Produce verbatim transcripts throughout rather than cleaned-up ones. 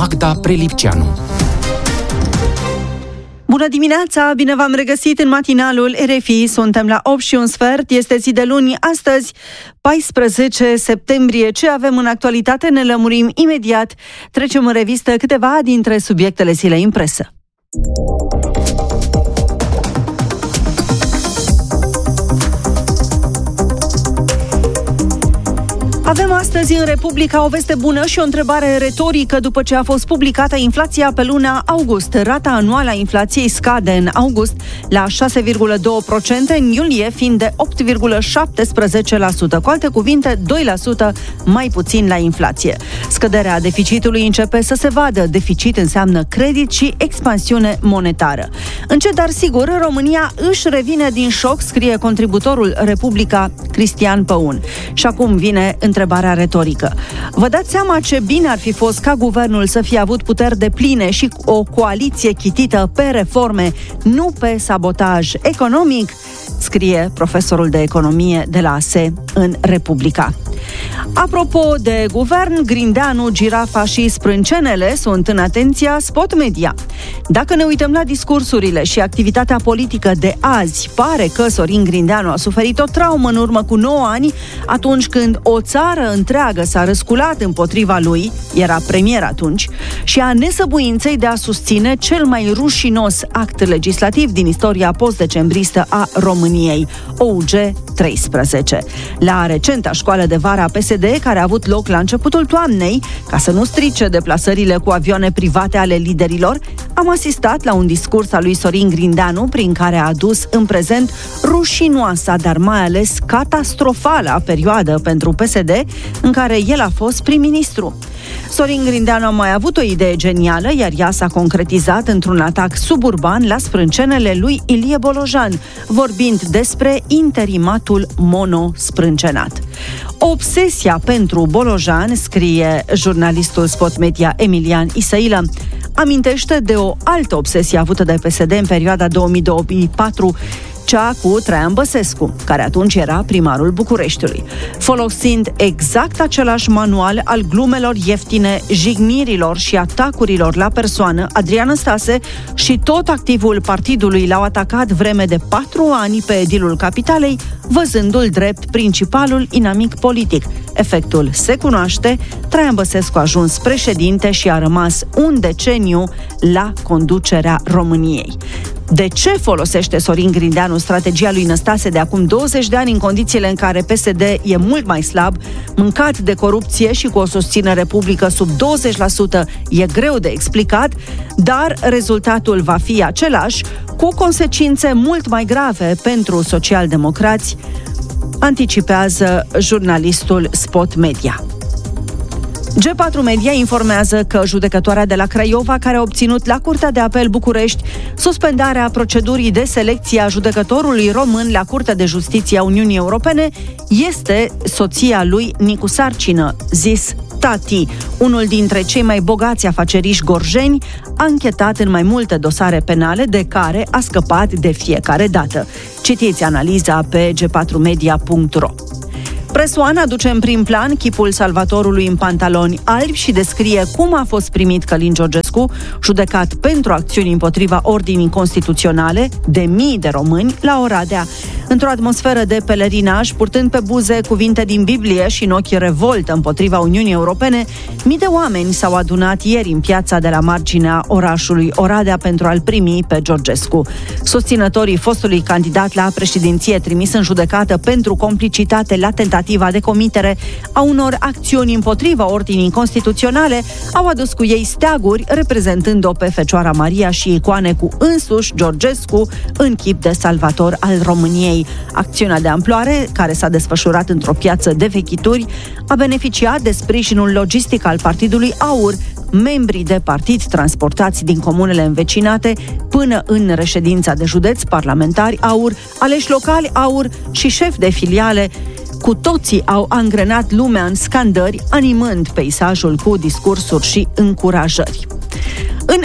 Magda Prelipceanu. Bună dimineața, bine v-am regăsit în matinalul R F I, suntem la opt și un sfert, este zi de luni, astăzi paisprezece septembrie. Ce avem în actualitate ne lămurim imediat, trecem în revistă câteva dintre subiectele zilei în presă. Avem astăzi în Republica o veste bună și o întrebare retorică după ce a fost publicată inflația pe luna august. Rata anuală a inflației scade în august la șase virgulă doi la sută, în iulie fiind de opt virgulă șaptesprezece la sută. Cu alte cuvinte, doi la sută mai puțin la inflație. Scăderea deficitului începe să se vadă. Deficit înseamnă credit și expansiune monetară. Încet, dar sigur, România își revine din șoc, scrie contributorul Republica Cristian Păun. Și acum vine întrebarea retorică. Vă dați seama ce bine ar fi fost ca guvernul să fie avut puteri depline și o coaliție chitită pe reforme, nu pe sabotaj economic? Scrie profesorul de economie de la A S E în Republica. Apropo de guvern, Grindeanu, Girafa și sprâncenele sunt în atenția Spot Media. Dacă ne uităm la discursurile și activitatea politică de azi, pare că Sorin Grindeanu a suferit o traumă în urmă cu nouă ani, atunci când o țară întreagă s-a răsculat împotriva lui, era premier atunci, și a nesăbuinței de a susține cel mai rușinos act legislativ din istoria post-decembristă a României, O U G treisprezece. La recenta școală de vară a P S D, care a avut loc la începutul toamnei, ca să nu strice deplasările cu avioane private ale liderilor, am asistat la un discurs al lui Sorin Grindeanu prin care a adus în prezent rușinoasa, dar mai ales catastrofală perioadă pentru P S D în care el a fost prim-ministru. Sorin Grindeanu a mai avut o idee genială, iar ea s-a concretizat într-un atac suburban la sprâncenele lui Ilie Bolojan, vorbind despre interimatul monosprâncenat. Obsesia pentru Bolojan, scrie jurnalistul Spot Media Emilian Isăilă, amintește de o altă obsesie avută de P S D în perioada două mii doi - două mii patru, cea cu Traian Băsescu, care atunci era primarul Bucureștiului. Folosind exact același manual al glumelor ieftine, jignirilor și atacurilor la persoană, Adrian Năstase și tot activul partidului l-au atacat vreme de patru ani pe edilul Capitalei, văzându-l drept principalul inamic politic. Efectul se cunoaște, Traian Băsescu a ajuns președinte și a rămas un deceniu la conducerea României. De ce folosește Sorin Grindeanu strategia lui Năstase de acum douăzeci de ani în condițiile în care P S D e mult mai slab, mâncat de corupție și cu o susținere publică sub douăzeci la sută, e greu de explicat, dar rezultatul va fi același, cu consecințe mult mai grave pentru socialdemocrați, anticipează jurnalistul Spot Media. G patru Media informează că judecătoarea de la Craiova, care a obținut la Curtea de Apel București suspendarea procedurii de selecție a judecătorului român la Curtea de Justiție a Uniunii Europene, este soția lui Nicu Sarcină, zis Tati, unul dintre cei mai bogați afaceriști gorjeni, anchetat în mai multe dosare penale de care a scăpat de fiecare dată. Citiți analiza pe g patru media punct ro. Press One aduce în prim plan chipul salvatorului în pantaloni albi și descrie cum a fost primit Călin Georgescu, judecat pentru acțiuni împotriva ordinii constituționale de mii de români la Oradea. Într-o atmosferă de pelerinaj, purtând pe buze cuvinte din Biblie și în ochi revoltă împotriva Uniunii Europene, mii de oameni s-au adunat ieri în piața de la marginea orașului Oradea pentru a-l primi pe Georgescu. Susținătorii fostului candidat la președinție trimis în judecată pentru complicitate la tentativa de comitere a unor acțiuni împotriva ordinii constituționale au adus cu ei steaguri reprezentând-o pe Fecioara Maria și icoane cu însuși Georgescu în chip de salvator al României. Acțiunea de amploare, care s-a desfășurat într-o piață de vechituri, a beneficiat de sprijinul logistic al Partidului Aur, membrii de partid transportați din comunele învecinate până în reședința de județ, parlamentari Aur, aleși locali Aur și șefi de filiale. Cu toții au angrenat lumea în scandări, animând peisajul cu discursuri și încurajări. În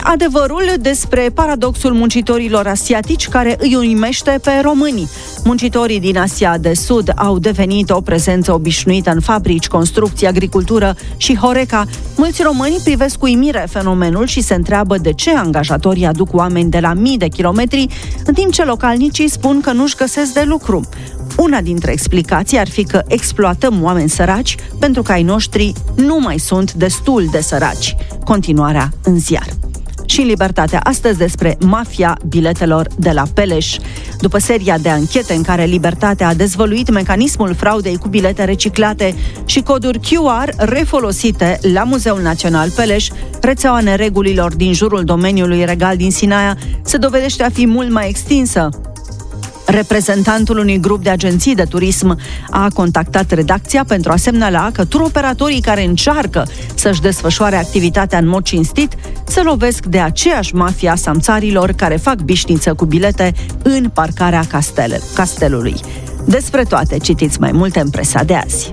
adevărul despre paradoxul muncitorilor asiatici care îi uimește pe români. Muncitorii din Asia de Sud au devenit o prezență obișnuită în fabrici, construcții, agricultură și Horeca. Mulți români privesc cu uimire fenomenul și se întreabă de ce angajatorii aduc oameni de la mii de kilometri, în timp ce localnicii spun că nu-și găsesc de lucru. Una dintre explicații ar fi că exploatăm oameni săraci pentru că ai noștri nu mai sunt destul de săraci. Continuarea în ziar. Și în Libertatea astăzi despre mafia biletelor de la Peleș. După seria de anchete în care Libertatea a dezvăluit mecanismul fraudei cu bilete reciclate și coduri Q R refolosite la Muzeul Național Peleș, rețeaua neregulilor din jurul domeniului regal din Sinaia se dovedește a fi mult mai extinsă. Reprezentantul unui grup de agenții de turism a contactat redacția pentru a semnala că turoperatorii care încearcă să-și desfășoare activitatea în mod cinstit se lovesc de aceeași mafia a samțarilor care fac bișniță cu bilete în parcarea castele, castelului. Despre toate citiți mai multe în presa de azi.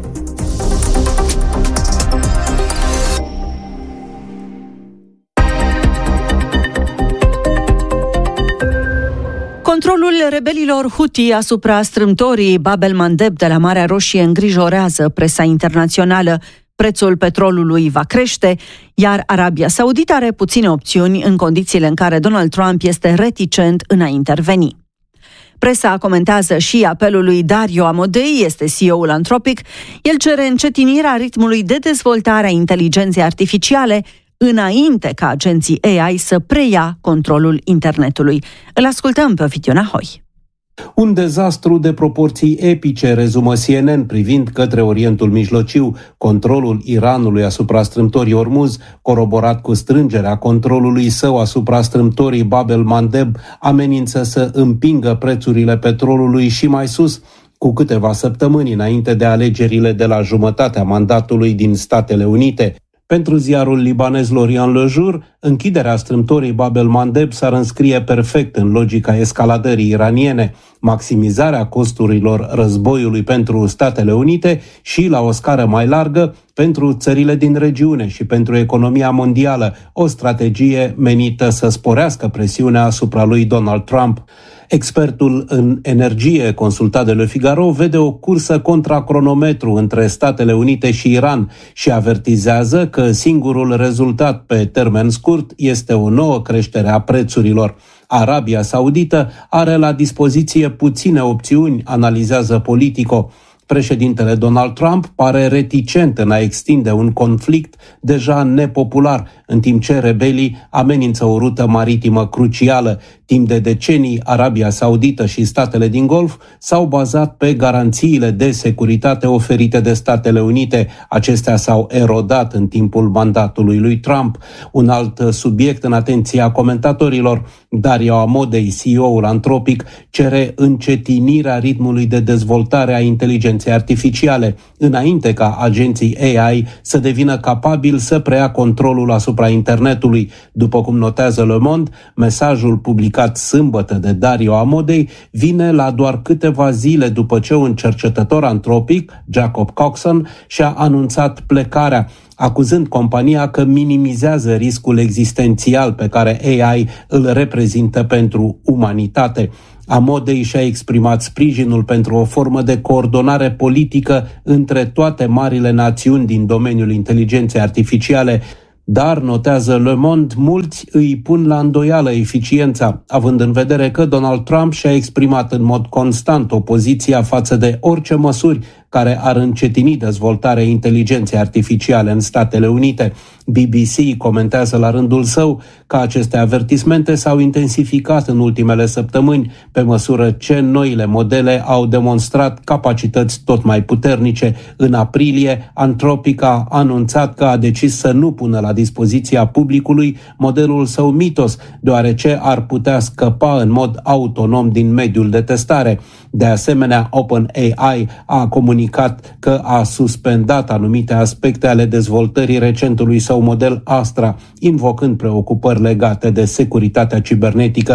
Controlul rebelilor Houthi asupra strâmtorii Bab el-Mandeb de la Marea Roșie îngrijorează presa internațională. Prețul petrolului va crește, iar Arabia Saudită are puține opțiuni în condițiile în care Donald Trump este reticent în a interveni. Presa comentează și apelul lui Dario Amodei, este C E O-ul Anthropic. El cere încetinirea ritmului de dezvoltare a inteligenței artificiale înainte ca agenții A I să preia controlul internetului. Îl ascultăm pe Ovidiu Nahoi. Un dezastru de proporții epice, rezumă C N N privind către Orientul Mijlociu. Controlul Iranului asupra strâmtorii Ormuz, coroborat cu strângerea controlului său asupra strâmtorii Bab el-Mandeb, amenință să împingă prețurile petrolului și mai sus, cu câteva săptămâni înainte de alegerile de la jumătatea mandatului din Statele Unite. Pentru ziarul libanez Lorient Le Jour, închiderea strâmtorii Bab el-Mandeb s-ar înscrie perfect în logica escaladării iraniene, maximizarea costurilor războiului pentru Statele Unite și, la o scară mai largă, pentru țările din regiune și pentru economia mondială, o strategie menită să sporească presiunea asupra lui Donald Trump. Expertul în energie, consultat de Le Figaro, vede o cursă contra cronometru între Statele Unite și Iran și avertizează că singurul rezultat pe termen scurt este o nouă creștere a prețurilor. Arabia Saudită are la dispoziție puține opțiuni, analizează Politico. Președintele Donald Trump pare reticent în a extinde un conflict deja nepopular, în timp ce rebelii amenință o rută maritimă crucială. Timp de decenii, Arabia Saudită și statele din Golf s-au bazat pe garanțiile de securitate oferite de Statele Unite. Acestea s-au erodat în timpul mandatului lui Trump. Un alt subiect în atenția comentatorilor, Dario Amodei, C E O-ul Anthropic, cere încetinirea ritmului de dezvoltare a inteligenței artificiale, înainte ca agenții A I să devină capabili să preia controlul asupra internetului. După cum notează Le Monde, mesajul publicat sâmbătă de Dario Amodei vine la doar câteva zile după ce un cercetător antropic, Jacob Coxon, și-a anunțat plecarea, acuzând compania că minimizează riscul existențial pe care A I îl reprezintă pentru umanitate. Amodei și-a exprimat sprijinul pentru o formă de coordonare politică între toate marile națiuni din domeniul inteligenței artificiale, dar, notează Le Monde, mulți îi pun la îndoială eficiența, având în vedere că Donald Trump și-a exprimat în mod constant opoziția față de orice măsuri care ar încetini dezvoltarea inteligenței artificiale în Statele Unite. B B C comentează la rândul său că aceste avertismente s-au intensificat în ultimele săptămâni, pe măsură ce noile modele au demonstrat capacități tot mai puternice. În aprilie, Anthropic a anunțat că a decis să nu pună la dispoziția publicului modelul său Mythos, deoarece ar putea scăpa în mod autonom din mediul de testare. De asemenea, OpenAI a comunicat că a suspendat anumite aspecte ale dezvoltării recentului său model Astra, invocând preocupări legate de securitatea cibernetică.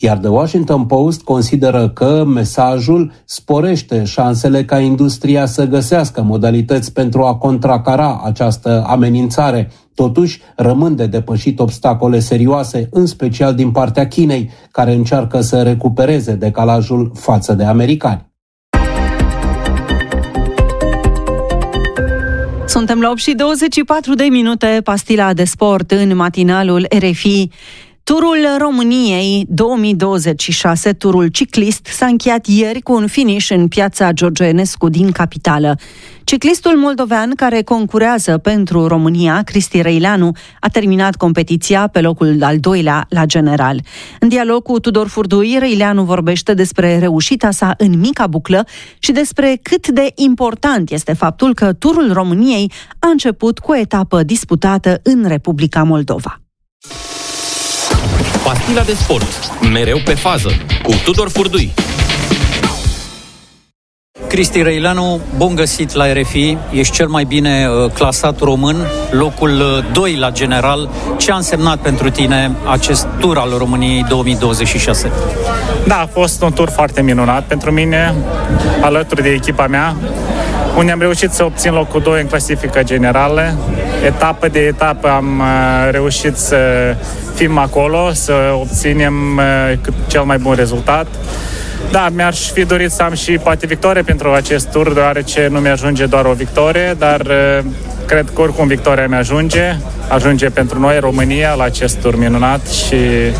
Iar The Washington Post consideră că mesajul sporește șansele ca industria să găsească modalități pentru a contracara această amenințare. Totuși, rămân de depășit obstacole serioase, în special din partea Chinei, care încearcă să recupereze decalajul față de americani. Suntem la opt și douăzeci și patru de minute, pastila de sport în matinalul R F I. Turul României două mii douăzeci și șase, turul ciclist, s-a încheiat ieri cu un finish în piața George Enescu din capitală. Ciclistul moldovean care concurează pentru România, Cristi Răileanu, a terminat competiția pe locul al doilea la general. În dialog cu Tudor Furdui, Răileanu vorbește despre reușita sa în mica buclă și despre cât de important este faptul că turul României a început cu o etapă disputată în Republica Moldova. Pastila de sport, mereu pe fază, cu Tudor Furdui. Cristi Răileanu, bun găsit la R F I, ești cel mai bine uh, clasat român, locul uh, doi la general. Ce a însemnat pentru tine acest tur al României două mii douăzeci și șase? Da, a fost un tur foarte minunat pentru mine, alături de echipa mea, unde am reușit să obțin locul doi în clasifica generală. Etapă de etapă am uh, reușit să fim acolo, să obținem uh, cel mai bun rezultat. Da, mi-aș fi dorit să am și poate victorie pentru acest tur, deoarece nu mi-ajunge doar o victorie, dar uh, cred că oricum victoria mi-ajunge, ajunge pentru noi, România, la acest tur minunat și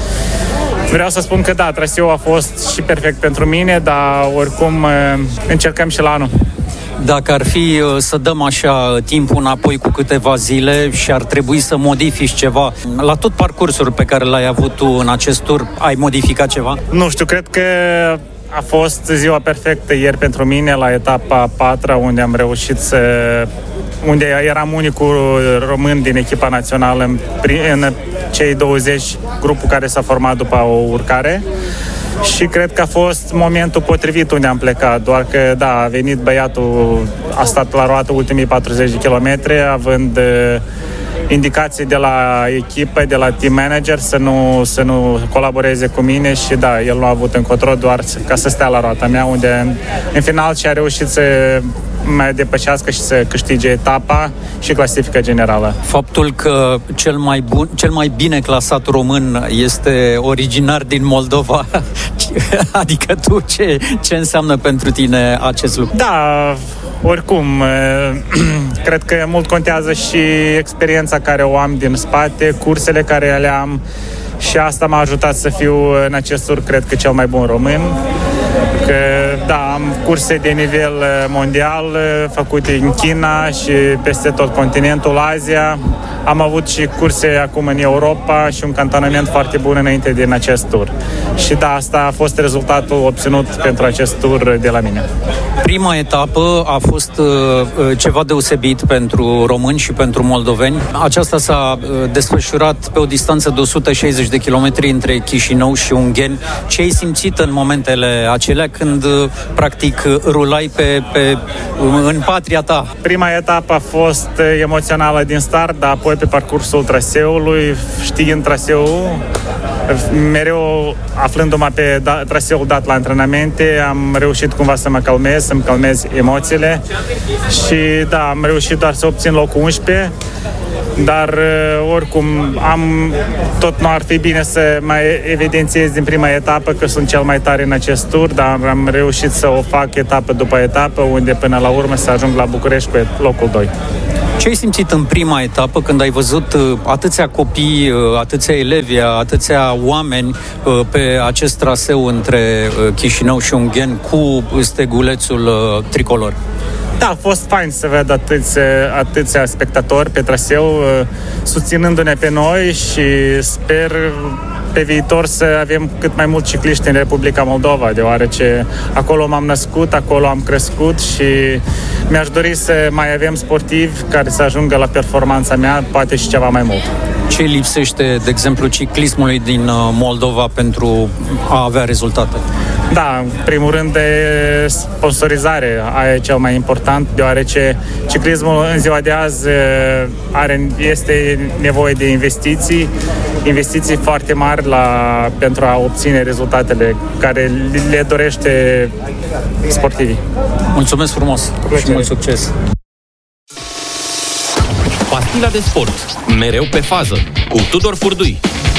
vreau să spun că da, traseul a fost și perfect pentru mine, dar oricum uh, încercăm și la anul. Dacă ar fi să dăm așa timpul înapoi cu câteva zile și ar trebui să modifici ceva, la tot parcursul pe care l-ai avut tu în acest tur, ai modificat ceva? Nu știu, cred că a fost ziua perfectă ieri pentru mine la etapa a patra, unde am reușit să... unde eram unicul român din echipa națională în, în cei douăzeci, grupul care s-a format după o urcare. Și cred că a fost momentul potrivit unde am plecat, doar că, da, a venit băiatul, a stat la roată ultimii patruzeci de kilometri, având uh, indicații de la echipă, de la team manager să nu, să nu colaboreze cu mine și, da, el nu a avut încotro doar ca să stea la roata mea, unde în, în final și-a reușit să mai depășească și să câștige etapa și clasifica generală. Faptul că cel mai bun, cel mai bine clasat român este originar din Moldova, adică tu ce, ce înseamnă pentru tine acest lucru? Da, oricum, cred că mult contează și experiența care o am din spate, cursele care le am și asta m-a ajutat să fiu în acest tur, cred că cel mai bun român. Că, da, am curse de nivel mondial făcute în China și peste tot continentul Asia. Am avut și curse acum în Europa și un cantonament foarte bun înainte din acest tur. Și da, asta a fost rezultatul obținut pentru acest tur de la mine. Prima etapă a fost uh, ceva deosebit pentru români și pentru moldoveni. Aceasta s-a uh, desfășurat pe o distanță de o sută șaizeci de kilometri între Chișinău și Ungheni. Ce ai simțit în momentele acelea când uh, practic rulai pe, pe, uh, în patria ta? Prima etapă a fost emoțională din start, dar apoi pe parcursul traseului, știind traseul, mereu aflându-mă pe da, traseul dat la antrenamente, am reușit cumva să mă calmez, să-mi calmez emoțiile și da, am reușit doar să obțin locul unsprezece, dar oricum am, tot nu ar fi bine să mai evidențiez din prima etapă că sunt cel mai tare în acest tur, dar am reușit să o fac etapă după etapă, unde până la urmă să ajung la București cu locul doi. Ce ai simțit în prima etapă când ai văzut atâția copii, atâția elevi, atâția oameni pe acest traseu între Chișinău și Ungheni cu stegulețul tricolor? Da, a fost fain să ved atâția, atâția spectatori pe traseu susținându-ne pe noi și sper pe viitor să avem cât mai mulți cicliști în Republica Moldova, deoarece acolo m-am născut, acolo am crescut și mi-aș dori să mai avem sportivi care să ajungă la performanța mea, poate și ceva mai mult. Ce lipsește, de exemplu, ciclismului din Moldova pentru a avea rezultate? Da, în primul rând de sponsorizare, aia e cel mai important, deoarece ciclismul în ziua de azi are, este nevoie de investiții, investiții foarte mari mari la, pentru a obține rezultatele care le dorește sportivii. Mulțumesc frumos și mult succes! Pastila de sport, mereu pe fază, cu Tudor Furdui.